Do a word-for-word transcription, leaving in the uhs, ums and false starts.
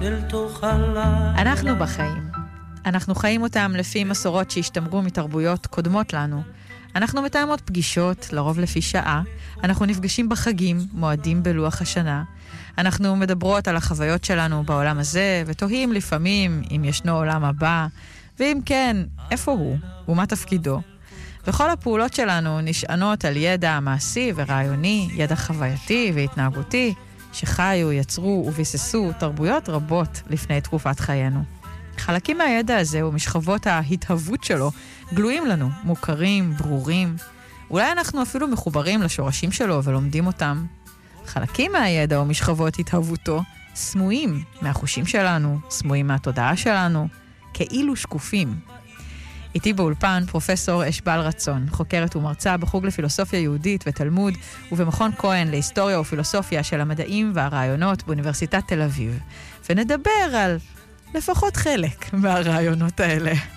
אנחנו בחיים. אנחנו חיים אותם לפי מסורות שהשתמרו מתרבויות קודמות לנו. אנחנו מתאמות פגישות, לרוב לפי שעה. אנחנו נפגשים בחגים, מועדים בלוח השנה. אנחנו מדברות על החוויות שלנו בעולם הזה, ותוהים לפעמים אם ישנו עולם הבא, ואם כן, איפה הוא, ומה תפקידו. וכל הפעולות שלנו נשענות על ידע מעשי ורעיוני, ידע חווייתי והתנהגותי, שחיו, יצרו וביססו תרבויות רבות לפני תקופת חיינו. חלקים מהידע הזה ומשכבות ההתהוות שלו גלויים לנו, מוכרים, ברורים. אולי אנחנו אפילו מחוברים לשורשים שלו ולומדים אותם. חלקים מהידע ומשכבות התהוותו סמויים מהחושים שלנו, סמויים מהתודעה שלנו, כאילו שקופים. איתי באולפן פרופסור אשבל רצון, חוקרת ומרצה בחוג לפילוסופיה יהודית ותלמוד ובמכון כהן להיסטוריה ופילוסופיה של המדעים והרעיונות באוניברסיטת תל אביב. ונדבר על לפחות חלק מהרעיונות האלה.